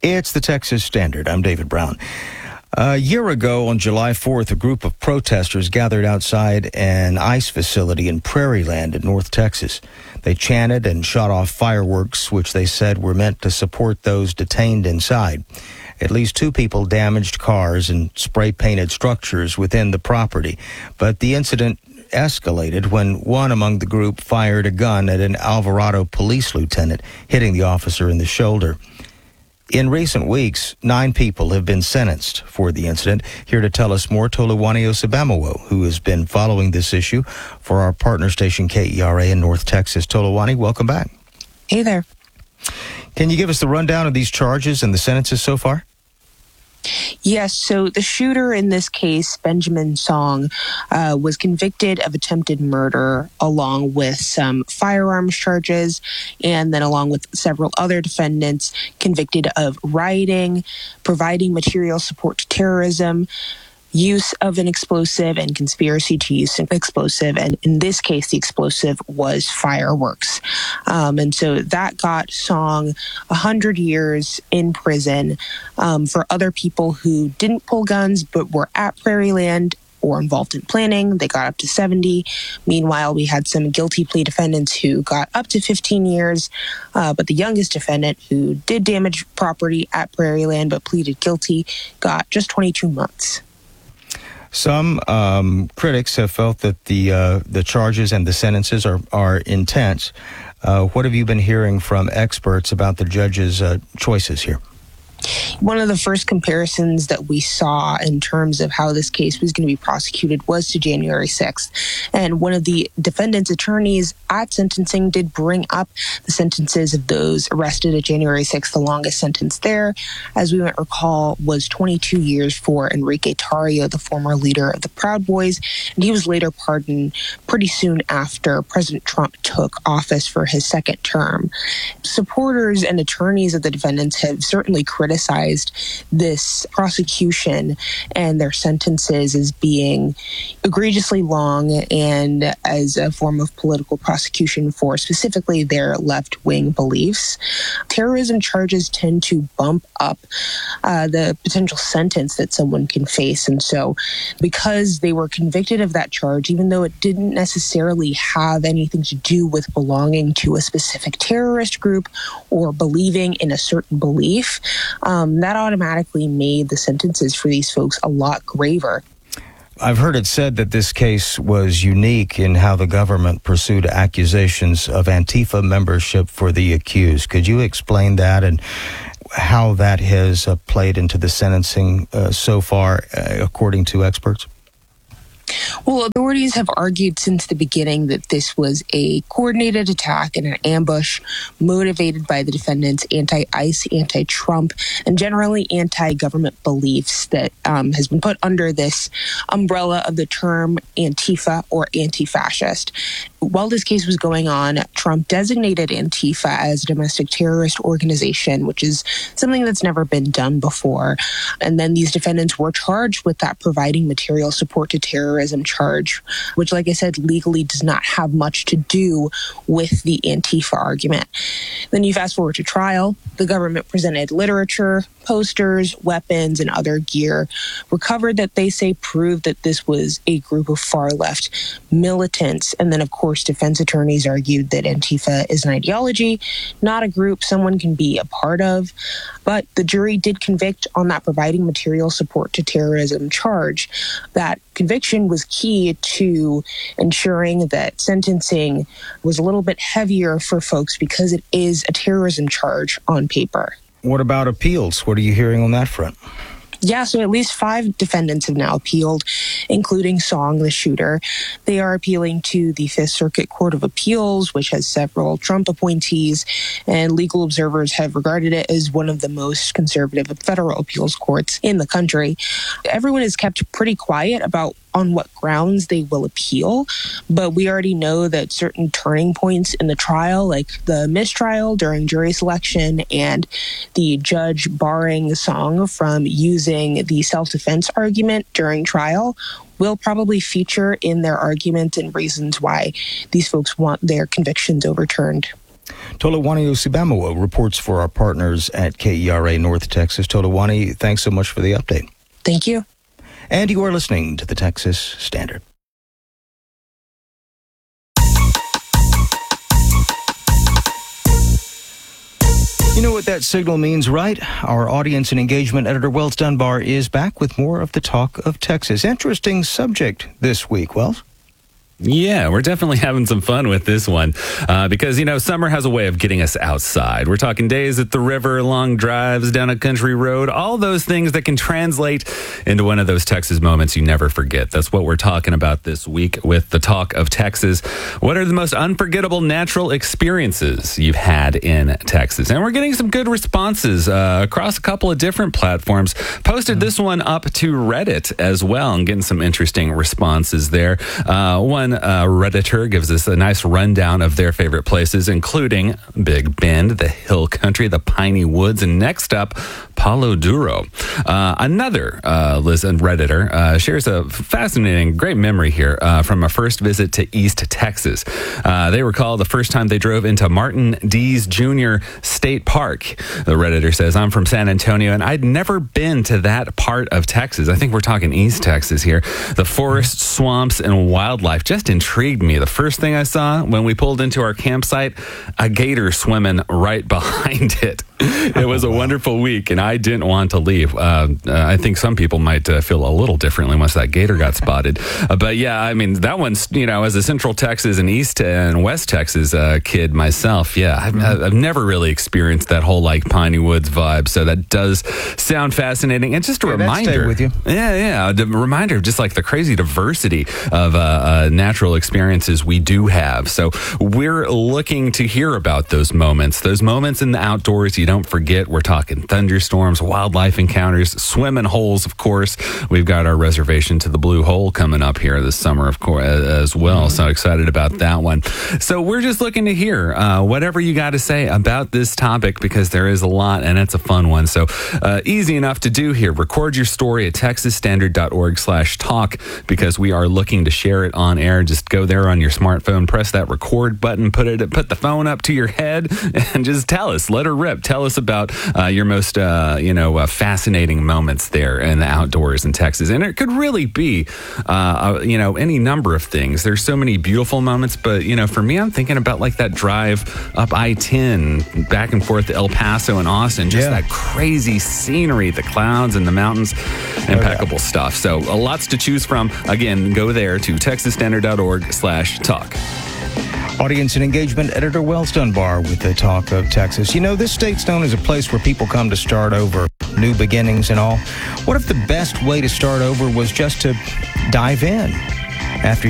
It's the Texas Standard. I'm David Brown. A year ago, on July 4th, a group of protesters gathered outside an ICE facility in Prairieland in North Texas. They chanted and shot off fireworks, which they said were meant to support those detained inside. At least 2 people damaged cars and spray-painted structures within the property. But the incident escalated when one among the group fired a gun at an Alvarado police lieutenant, hitting the officer in the shoulder. In recent weeks, 9 people have been sentenced for the incident. Here to tell us more, Toluwani Osabamowo, who has been following this issue for our partner station KERA in North Texas. Toluwani, welcome back. Hey there. Can you give us the rundown of these charges and the sentences so far? Yes, so the shooter in this case, Benjamin Song, was convicted of attempted murder along with some firearms charges, and then along with several other defendants convicted of rioting, providing material support to terrorism, use of an explosive, and conspiracy to use an explosive. And in this case, the explosive was fireworks. And so that got Song 100 years in prison. For other people who didn't pull guns but were at Prairieland or involved in planning, they got up to 70. Meanwhile, we had some guilty plea defendants who got up to 15 years. But the youngest defendant, who did damage property at Prairieland but pleaded guilty, got just 22 months. Some critics have felt that the charges and the sentences are intense. What have you been hearing from experts about the judge's choices here? One of the first comparisons that we saw in terms of how this case was going to be prosecuted was to January 6th. And one of the defendant's attorneys at sentencing did bring up the sentences of those arrested at January 6th. The longest sentence there, as we might recall, was 22 years for Enrique Tarrio, the former leader of the Proud Boys. And he was later pardoned pretty soon after President Trump took office for his second term. Supporters and attorneys of the defendants have certainly criticized this prosecution and their sentences as being egregiously long and as a form of political prosecution for specifically their left-wing beliefs. Terrorism charges tend to bump up the potential sentence that someone can face. And so because they were convicted of that charge, even though it didn't necessarily have anything to do with belonging to a specific terrorist group or believing in a certain belief, that automatically made the sentences for these folks a lot graver. I've heard it said that this case was unique in how the government pursued accusations of Antifa membership for the accused. Could you explain that and how that has played into the sentencing so far, according to experts? Well, authorities have argued since the beginning that this was a coordinated attack and an ambush motivated by the defendants' anti-ICE, anti-Trump, and generally anti-government beliefs that has been put under this umbrella of the term Antifa or anti-fascist. While this case was going on, Trump designated Antifa as a domestic terrorist organization, which is something that's never been done before. And then these defendants were charged with that providing material support to terrorism charge, which, like I said, legally does not have much to do with the Antifa argument. Then you fast forward to trial. The government presented literature, posters, weapons, and other gear recovered that they say proved that this was a group of far-left militants. And then, of course, defense attorneys argued that Antifa is an ideology, not a group someone can be a part of. But the jury did convict on that providing material support to terrorism charge. That conviction was key to ensuring that sentencing was a little bit heavier for folks because it is a terrorism charge on paper. What about appeals? What are you hearing on that front? Yeah, so at least 5 defendants have now appealed, including Song, the shooter. They are appealing to the Fifth Circuit Court of Appeals, which has several Trump appointees, and legal observers have regarded it as one of the most conservative federal appeals courts in the country. Everyone is kept pretty quiet about on what grounds they will appeal, but we already know that certain turning points in the trial, like the mistrial during jury selection and the judge barring Song from using the self-defense argument during trial, will probably feature in their argument and reasons why these folks want their convictions overturned. Tolawani Osibamowo reports for our partners at KERA North Texas. Tolawani, thanks so much for the update. Thank you. And you are listening to the Texas Standard. You know what that signal means, right? Our audience and engagement editor, Wells Dunbar, is back with more of the Talk of Texas. Interesting subject this week, Wells. Yeah, we're definitely having some fun with this one because, summer has a way of getting us outside. We're talking days at the river, long drives down a country road, all those things that can translate into one of those Texas moments you never forget. That's what we're talking about this week with the Talk of Texas. What are the most unforgettable natural experiences you've had in Texas? And we're getting some good responses across a couple of different platforms. Posted this one up to Reddit as well and getting some interesting responses there. One Redditor gives us a nice rundown of their favorite places, including Big Bend, the Hill Country, the Piney Woods, and next up, Palo Duro. Another Liz and Redditor shares a fascinating, great memory here from a first visit to East Texas. They recall the first time they drove into Martin Dees Jr. State Park. The Redditor says, I'm from San Antonio, and I'd never been to that part of Texas. I think we're talking East Texas here. The forests, swamps, and wildlife just intrigued me. The first thing I saw when we pulled into our campsite, a gator swimming right behind it. It was a wonderful week, and I didn't want to leave. I think some people might feel a little differently once that gator got spotted. But yeah, I mean, that one's, as a Central Texas and East and West Texas kid myself, yeah, I've never really experienced that whole Piney Woods vibe. So that does sound fascinating. And just a reminder. With you. Yeah. A reminder of just the crazy diversity of natural experiences we do have. So we're looking to hear about those moments in the outdoors you don't forget. We're talking thunderstorms, wildlife encounters, swimming holes, of course. We've got our reservation to the Blue Hole coming up here this summer, of course, as well. So excited about that one. So we're just looking to hear whatever you got to say about this topic, because there is a lot and it's a fun one. So easy enough to do here. Record your story at texasstandard.org/talk, because we are looking to share it on air. Just go there on your smartphone, press that record button, put the phone up to your head, and just tell us, let her rip. Tell us about your most, fascinating moments there in the outdoors in Texas. And it could really be, any number of things. There's so many beautiful moments, but, for me, I'm thinking about that drive up I-10 back and forth to El Paso and Austin, just that crazy scenery, the clouds and the mountains, impeccable stuff. So lots to choose from. Again, go there to texasstandard.org/talk. Audience and engagement editor Wells Dunbar with the Talk of Texas. This state's known as a place where people come to start over, new beginnings and all. What if the best way to start over was just to dive in? After